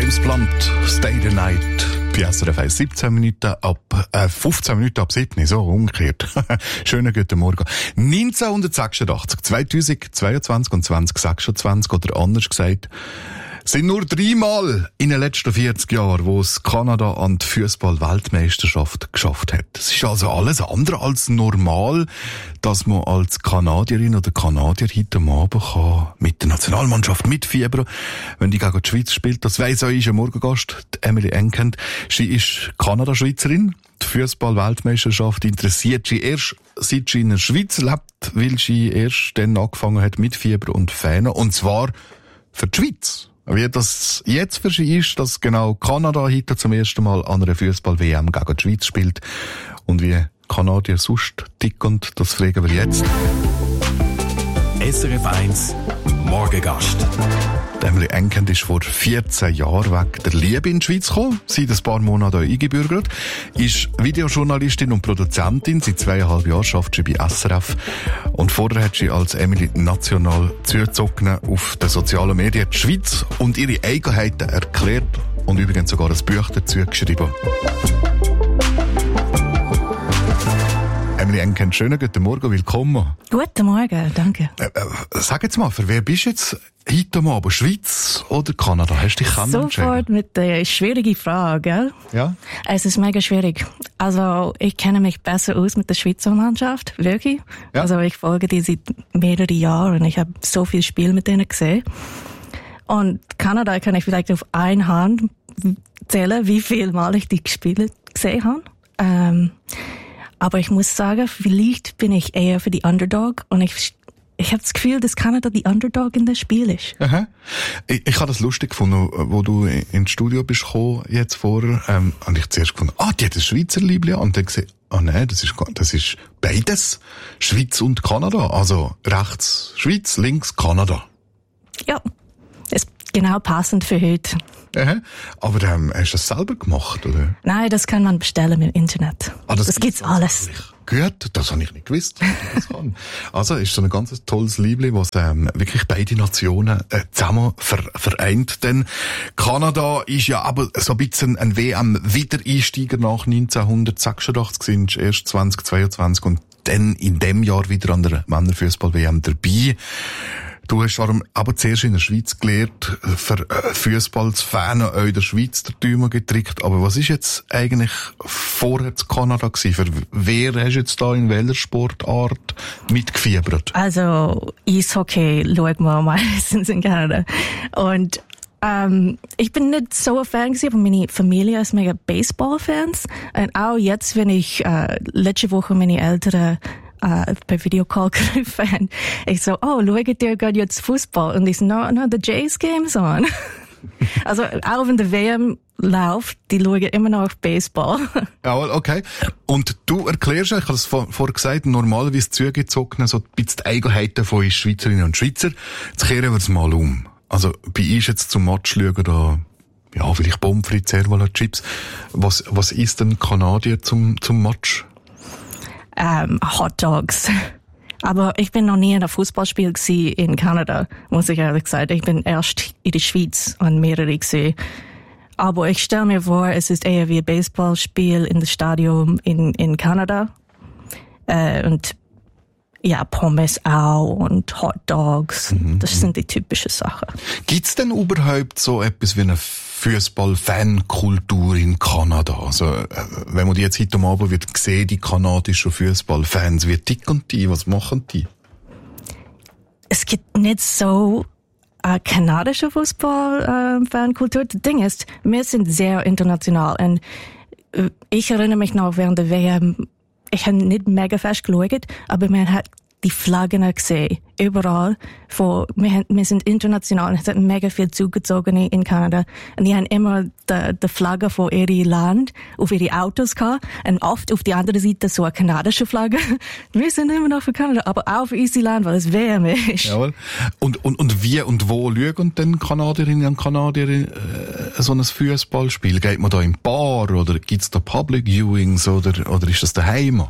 James Blunt, Stay the Night. Bei SRF 1, 15 Minuten ab 7, so umgekehrt. Schönen guten Morgen. 1986, 2022 und 2026, oder anders gesagt, sind nur 3 Mal in den letzten 40 Jahren, wo es Kanada an die Fußball-Weltmeisterschaft geschafft hat. Es ist also alles andere als normal, dass man als Kanadierin oder Kanadier heute am Abend mit der Nationalmannschaft mitfiebern, wenn die gegen die Schweiz spielt. Das weiss auch unser Morgengast, Emily Enkend. Sie ist Kanada-Schweizerin. Die Fußball-Weltmeisterschaft interessiert sie erst, seit sie in der Schweiz lebt, weil sie erst dann angefangen hat mit Fieber und Fähnen. Und zwar für die Schweiz. Wie das jetzt für sie ist, dass genau Kanada heute zum ersten Mal an einer Fußball-WM gegen die Schweiz spielt und wie Kanadier sonst ticken, das fragen wir jetzt. SRF 1 Morgengast. Emily Enkend ist vor 14 Jahren wegen der Liebe in die Schweiz gekommen, seit ein paar Monaten eingebürgert, ist Videojournalistin und Produzentin, seit 2,5 Jahren arbeitet sie bei SRF und vorher hat sie als Emily national zugezogen auf den sozialen Medien die Schweiz und ihre Eigenheiten erklärt und übrigens sogar ein Buch dazu geschrieben. Emily Enkend, schönen guten Morgen, willkommen. Guten Morgen, danke. Sag jetzt mal, für wer bist du jetzt heute am Abend? Schweiz oder Kanada? Hast du dich entscheiden? Sofort mit der schwierigen Frage, gell? Ja. Es ist mega schwierig. Also, ich kenne mich besser aus mit der Schweizer Mannschaft, wirklich. Ja. Also, ich folge die seit mehreren Jahren und ich habe so viel Spiel mit denen gesehen. Und Kanada kann ich vielleicht auf eine Hand zählen, wie viel Mal ich die Spiele gesehen habe. Aber ich muss sagen, vielleicht bin ich eher für die Underdog und ich habe das Gefühl, dass Kanada die Underdog in das Spiel ist. Aha. Ich habe das lustig gefunden, wo du ins Studio bist gekommen, jetzt vorher, und ich zuerst gefunden, die hat ein Schweizer Liebling, und dann gesehen, nein, das ist beides, Schweiz und Kanada, also rechts Schweiz, links Kanada. Ja, ist genau passend für heute. Aha. Aber hast du das selber gemacht, oder? Nein, das kann man bestellen im Internet. Das gibt's alles. Gut, das habe ich nicht gewusst, dass ich das kann. Also ist so ein ganz tolles Liebling, was wirklich beide Nationen zusammen vereint. Denn Kanada ist ja aber so ein bisschen ein WM-Wiedereinsteiger nach 1986, sind erst 2022 und dann in dem Jahr wieder an der Männerfußball-WM dabei. Du hast aber zuerst in der Schweiz gelernt, für Fußball zu fanen, auch in der Schweiz der Däumen getrickt. Aber was ist jetzt eigentlich vorher zu Kanada gewesen? Für wer hast du jetzt da in welcher Sportart mitgefiebert? Also, Eishockey schauen wir meistens in Kanada. Und, ich bin nicht so ein Fan gewesen, aber meine Familie ist mega Baseball-Fans. Und auch jetzt, wenn ich, letzte Woche meine Eltern per Videocall gerufen. Ich so, schaut ihr gerade jetzt Fußball? Und ich so, no, the Jays game's on. Also, auch wenn der WM läuft, die schauen immer noch auf Baseball. Ja, okay. Und du erklärst ja, ich habe es vorher gesagt, normalerweise zugezogen, so ein bisschen die Eigenheiten von uns Schweizerinnen und Schweizer. Jetzt kehren wir es mal um. Also, bei uns jetzt zum Match schauen da, ja, vielleicht Pommes frites, Servola, Chips. Was isst denn Kanadier zum Match? Hot Dogs. Aber ich bin noch nie in einem Fußballspiel in Kanada, muss ich ehrlich sagen. Ich bin erst in der Schweiz an mehrere gesehen. Aber ich stelle mir vor, es ist eher wie ein Baseballspiel in das Stadion in Kanada. Und ja, Pommes auch und Hot Dogs. Das sind die typischen Sachen. Gibt's denn überhaupt so etwas wie eine Fußball-Fan-Kultur in Kanada? Also, wenn man die jetzt heute Abend wird sehen, die kanadischen Fußballfans, wie ticken die? Was machen die? Es gibt nicht so eine kanadische Fußball-Fankultur. Das Ding ist, wir sind sehr international. Und ich erinnere mich noch während der WM, ich habe nicht mega fest geschaut, aber man hat die Flaggen gesehen. Überall. Wir sind international. Es hat mega viel zugezogen in Kanada. Und die haben immer die Flagge von ihrem Land auf ihre Autos gehabt. Und oft auf die andere Seite so eine kanadische Flagge. Wir sind immer noch für Kanada, aber auch für unser Land, weil es WM ist. Jawohl. Und wie und wo schauen denn Kanadierinnen und Kanadier so ein Fußballspiel? Geht man da im Bar oder gibt's da Public Viewings oder ist das daheim?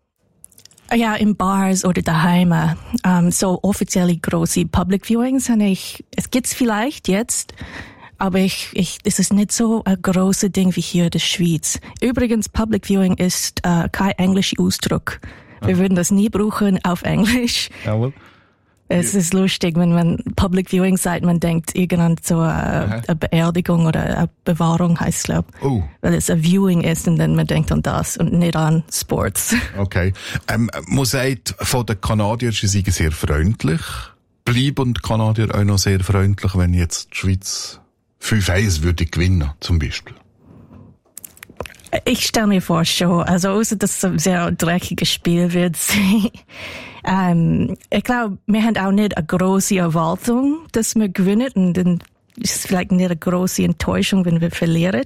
Ja, in Bars oder daheim. So offizielle große Public Viewings es gibt's vielleicht jetzt, Aber es ist nicht so ein großes Ding wie hier in der Schweiz. Übrigens, Public Viewing ist kein englischer Ausdruck. Wir würden das nie brauchen auf Englisch. Jawohl. Es ist lustig, wenn man Public Viewing sagt, man denkt irgendwann so eine Beerdigung oder eine Bewahrung heißt es, glaube ich. Oh. Weil es ein Viewing ist und dann man denkt an das und nicht an Sports. Okay. Man sagt, von den Kanadiern, sie seien sehr freundlich. Bleiben die Kanadier auch noch sehr freundlich, wenn jetzt die Schweiz 5-1 würde gewinnen, zum Beispiel? Ich stelle mir vor schon, also außer dass es ein sehr dreckiges Spiel wird sein. Ich glaube, wir haben auch nicht eine große Erwartung, dass wir gewinnen und dann ist es vielleicht nicht eine große Enttäuschung, wenn wir verlieren.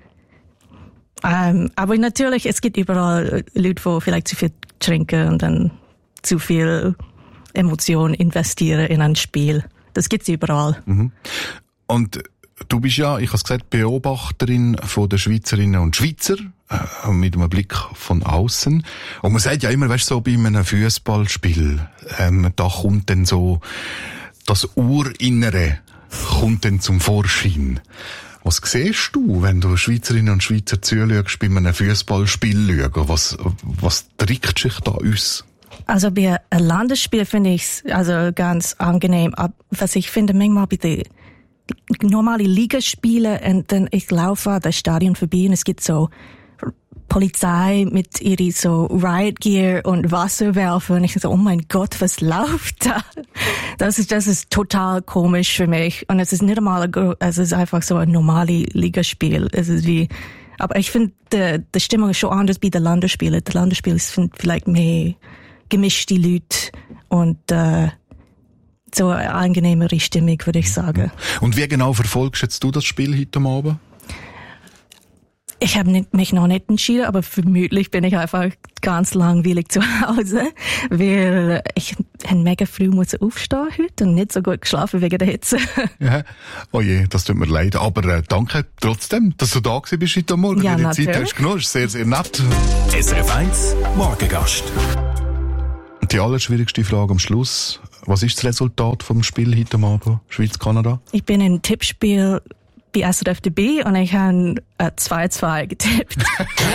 Aber natürlich, es gibt überall Leute, die vielleicht zu viel trinken und dann zu viel Emotionen investieren in ein Spiel. Das gibt's überall. Mhm. Und du bist ja, ich habe es gesagt, Beobachterin von den Schweizerinnen und Schweizer, mit einem Blick von außen. Und man sagt ja immer, weißt du, so bei einem Fußballspiel, da kommt dann so das Urinnere kommt dann zum Vorschein. Was siehst du, wenn du Schweizerinnen und Schweizer zuschaust, bei einem Fußballspiel schauen? Was trägt sich da aus? Also bei einem Landesspiel finde ich es also ganz angenehm. Was ich finde, manchmal bei den normale Ligaspiele und dann ich laufe an das Stadion vorbei und es gibt so Polizei mit ihrer so Riot Gear und Wasserwerfer und ich so, oh mein Gott, was läuft da? Das ist total komisch für mich und es ist nicht einmal, es ist einfach so ein normales Ligaspiel. Es ist wie, aber ich finde, die Stimmung ist schon anders bei den Landesspielen. Die Landesspiele sind vielleicht mehr gemischte Leute und so eine angenehmere Stimmung, würde ich sagen. Und wie genau verfolgst jetzt du das Spiel heute Abend? Ich habe mich noch nicht entschieden, aber vermutlich bin ich einfach ganz langweilig zu Hause, weil ich mega früh muss aufstehen heute und nicht so gut geschlafen wegen der Hitze. Ja. Oh je, das tut mir leid. Aber danke trotzdem, dass du da gewesen bist heute Morgen. Ja, die natürlich. Zeit hast du genommen. Sehr, sehr nett. SRF 1 Morgengast. Die allerschwierigste Frage am Schluss. Was ist das Resultat vom Spiel heute Abend? Schweiz-Kanada? Ich bin im Tippspiel bei SRF dabei und ich habe 2-2 getippt.